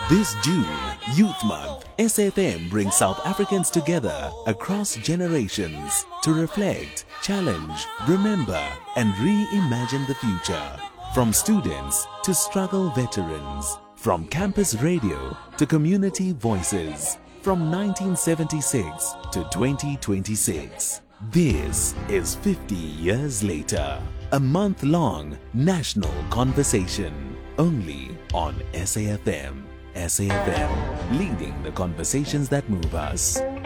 This June, Youth Month, SAFM brings South Africans together across generations to reflect, challenge, remember and reimagine the future. From students to struggle veterans, from campus radio to community voices, from 1976 to 2026. This is 50 years later. A month-long national conversation only on SAFM. SAFM, leading the conversations that move us.